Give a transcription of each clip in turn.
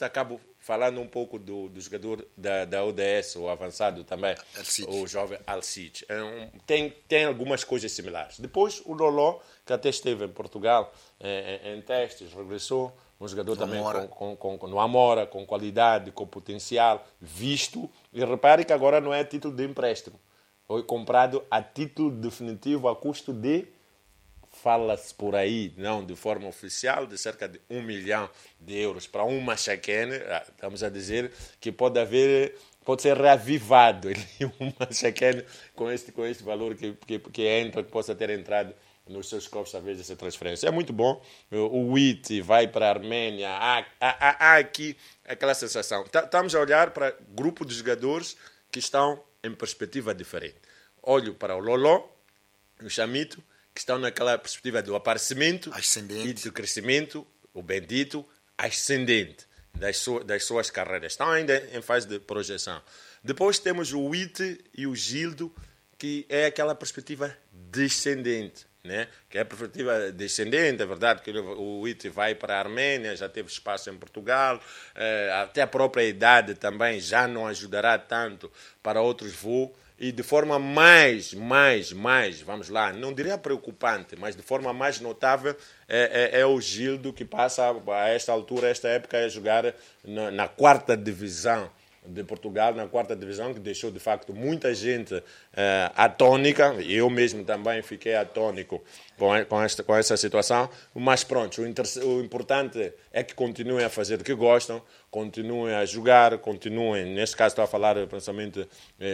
isto acabo falando um pouco do jogador da ODS, o avançado também, o jovem Alcide. Tem algumas coisas similares. Depois o Loló, que até esteve em Portugal em testes, regressou, um jogador também no Amora, com qualidade, com potencial, visto. E repare que agora não é título de empréstimo. Foi comprado a título definitivo a custo de, fala-se por aí, não de forma oficial, de cerca de 1 milhão de euros para um Machaquene. Estamos a dizer que pode ser reavivado um Machaquene com este valor que entra, que possa ter entrado nos seus cofres através dessa transferência. É muito bom. O WIT vai para a Arménia. Há aqui aquela sensação. Estamos a olhar para grupo de jogadores que estão em perspectiva diferente. Olho para o Loló, o Chamito, que estão naquela perspectiva do aparecimento e do crescimento, o bendito ascendente das suas carreiras. Estão ainda em fase de projeção. Depois temos o WIT e o Gildo, que é aquela perspectiva descendente. Né? Que é a perspectiva descendente, é verdade que o WIT vai para a Arménia, já teve espaço em Portugal, até a própria idade também já não ajudará tanto para outros voos, e de forma mais, vamos lá, não diria preocupante, mas de forma mais notável é o Gildo, que passa a esta altura, a esta época, a jogar na 4ª divisão de Portugal, na 4ª divisão, que deixou de facto muita gente atônica. Eu mesmo também fiquei atônico com essa situação, mas pronto, o importante é que continuem a fazer o que gostam, continuem a jogar, continuem, neste caso estou a falar principalmente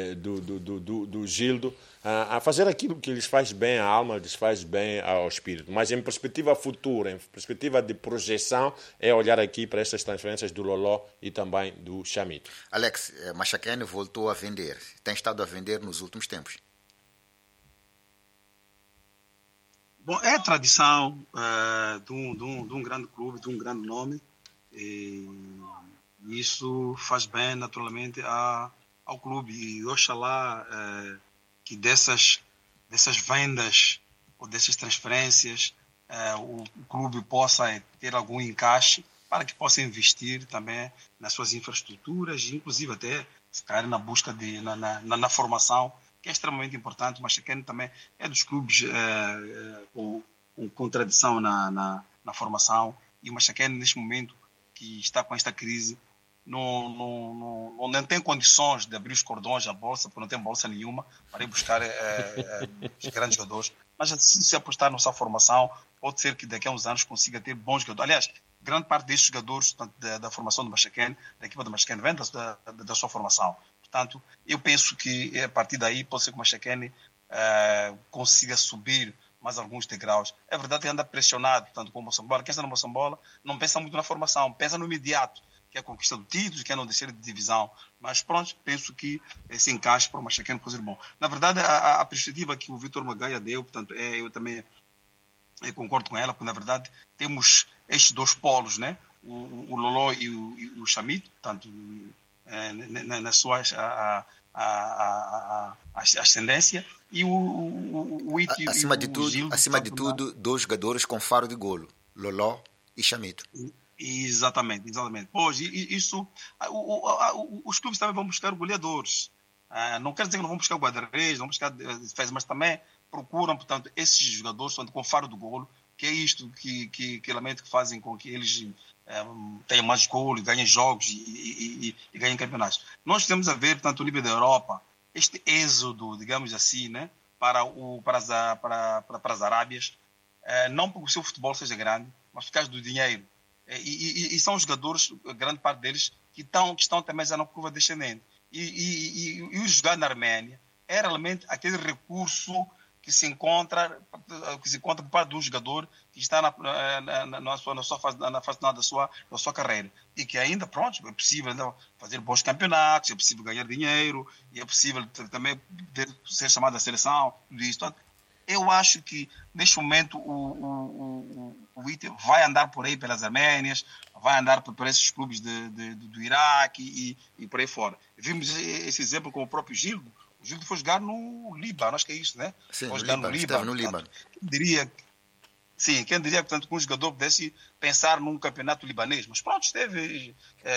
do Gildo, a fazer aquilo que lhes faz bem à alma, lhes faz bem ao espírito. Mas em perspectiva futura, em perspectiva de projeção, é olhar aqui para estas transferências do Loló e também do Chamito. Alex, Machaquene voltou a vender. Tem estado a vender nos últimos tempos? Bom, é a tradição de um grande clube, de um grande nome. E isso faz bem, naturalmente, ao clube. E oxalá que dessas vendas ou dessas transferências o clube possa ter algum encaixe para que possa investir também nas suas infraestruturas, inclusive até se calhar na busca na formação, que é extremamente importante. O Machaquene também é dos clubes com tradição na formação, e o Machaquene, neste momento que está com esta crise, não tem condições de abrir os cordões à bolsa, porque não tem bolsa nenhuma para ir buscar os grandes jogadores. Mas se apostar na sua formação, pode ser que daqui a uns anos consiga ter bons jogadores. Aliás, grande parte destes jogadores da formação do Machaquene, da equipa do Machaquene, vem da sua formação. Portanto, eu penso que a partir daí pode ser que o Machaquene consiga subir mais alguns degraus. É verdade que anda pressionado, tanto como o Moçambola. Quem está no Moçambola não pensa muito na formação, pensa no imediato, que é a conquista do título, que é não descer de divisão. Mas pronto, penso que esse encaixe para o Machaquene pode ser bom. Na verdade, a perspectiva que o Vítor Magaia deu, portanto, eu também concordo com ela, porque na verdade temos estes dois polos, né? O Loló e o Chamito, portanto, na sua ascendência, e o Ito e o Gildo. Acima de tudo, dois jogadores com faro de golo, Loló e Chamito. Exatamente. Pois, os clubes também vão buscar goleadores. Não quer dizer que não vão buscar guarda-redes, não vão buscar defesa, mas também procuram, portanto, esses jogadores com faro do golo, que é isto que lamento que fazem com que eles tenham mais golos, ganhem jogos e ganhem campeonatos. Nós temos a ver, portanto, o nível da Europa, este êxodo, digamos assim, né, para as Arábias, não porque o seu futebol seja grande, mas por causa do dinheiro. E são jogadores, grande parte deles, que estão também já na curva descendente. E o jogar na Arménia é realmente aquele recurso que se encontra por parte de um jogador que está na fase final da sua carreira, e que ainda, pronto, é possível ainda fazer bons campeonatos, é possível ganhar dinheiro, e é possível também ser chamado à seleção, tudo isso. Então, eu acho que neste momento o Ita vai andar por aí pelas Arménias, vai andar por esses clubes do Iraque e por aí fora. Vimos esse exemplo com o próprio Gildo. O Gildo foi jogar no Líbano, acho que é isso, né? Sim, foi jogar no Líbano. Quem diria, portanto, que um jogador pudesse pensar num campeonato libanês? Mas pronto, esteve